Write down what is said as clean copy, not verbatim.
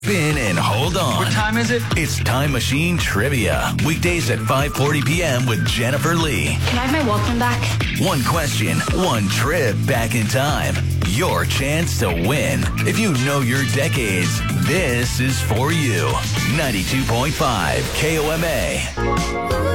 spin and hold on. What time is it? It's Time Machine Trivia. Weekdays at 5:40 p.m. with Jennifer Lee. Can I have my Walkman back? One question, one trip back in time. Your chance to win. If you know your decades, this is for you. 92.5 KOMA.